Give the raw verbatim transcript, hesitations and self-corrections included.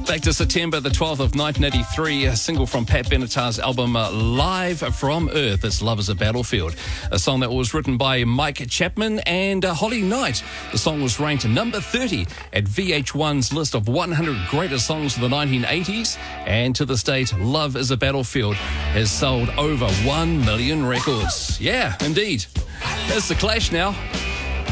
Back to September the twelfth of nineteen eighty-three, a single from Pat Benatar's album uh, Live from Earth. It's Love is a Battlefield, a song that was written by Mike Chapman and uh, Holly Knight. The song was ranked number thirty at V H one's list of one hundred greatest songs of the nineteen eighties. And to this date, Love is a Battlefield has sold over one million records. Yeah, indeed. That's The Clash now.